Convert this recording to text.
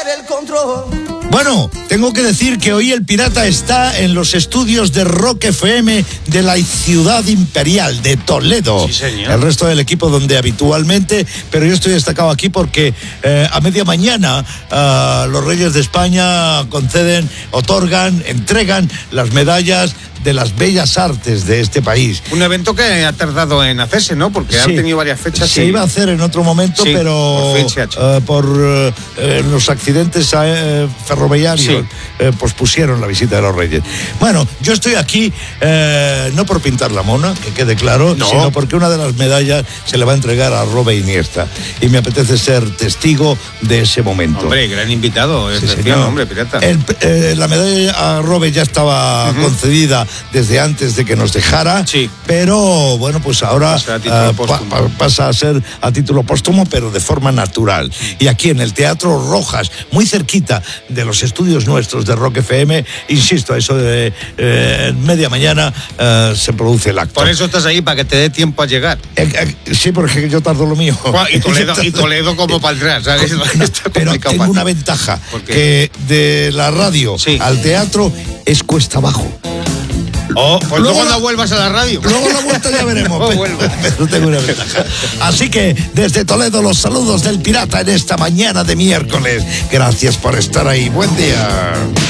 del control. Bueno, tengo que decir que hoy el Pirata está en los estudios de Rock FM de la ciudad imperial de Toledo. Sí, señor. El resto del equipo donde habitualmente, pero yo estoy destacado aquí porque a media mañana los Reyes de España otorgan, entregan las medallas de las bellas artes de este país. Un evento que ha tardado en hacerse, ¿no? Porque han tenido varias fechas. Se iba a hacer en otro momento, sí, pero por los accidentes ferroviarios pospusieron la visita de los Reyes. Bueno, yo estoy aquí no por pintar la mona, que quede claro, sino porque una de las medallas se le va a entregar a Robe Iniesta y me apetece ser testigo de ese momento. Hombre, gran invitado, hombre, Pirata. La medalla a Robe ya estaba concedida desde antes de que nos dejara, pero bueno, pues ahora pasa a ser a título póstumo, pero de forma natural. Y aquí en el Teatro Rojas, muy cerquita de los estudios nuestros de Rock FM, insisto, a eso de media mañana se produce el acto. Por eso estás ahí, para que te dé tiempo a llegar. Sí, porque yo tardo lo mío. Y Toledo como para atrás, ¿sabes? Pero tengo una ventaja, que de la radio al teatro es cuesta abajo. Pues luego cuando vuelvas a la radio. Luego la vuelta ya veremos. Pero tengo una ventaja. Así que desde Toledo los saludos del Pirata en esta mañana de miércoles. Gracias por estar ahí. Buen día.